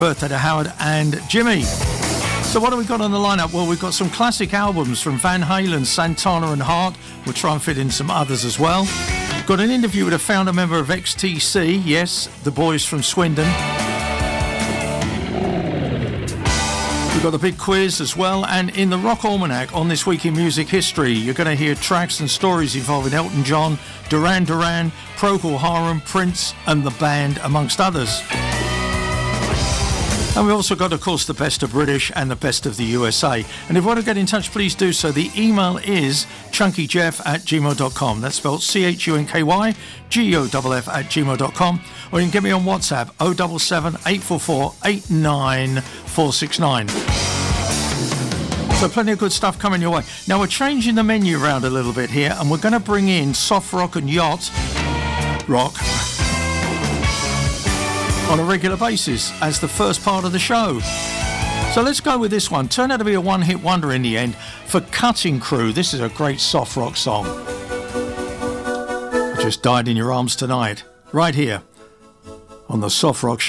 Birthday to Howard and Jimmy. So what have we got on the lineup? Well, we've got some classic albums from Van Halen, Santana and Heart. We'll try and fit in some others as well. Got an interview with a founder member of XTC, yes, the boys from Swindon. We've got the big quiz as well, and in the Rock Almanac on This Week in Music History, you're going to hear tracks and stories involving Elton John, Duran Duran, Procol Harum, Prince and the Band, amongst others. And we've also got, of course, the best of British and the best of the USA. And if you want to get in touch, please do so. The email is chunkyjeff@gmail.com. That's spelled CHUNKYGEOFF@gmail.com. Or you can get me on WhatsApp, 077 844 89469. So plenty of good stuff coming your way. Now we're changing the menu around a little bit here, and we're going to bring in soft rock and yacht rock on a regular basis as the first part of the show. So let's go with this one. Turned out to be a one-hit wonder in the end for Cutting Crew. This is a great soft rock song. I Just Died in Your Arms Tonight, right here on the Soft Rock Show.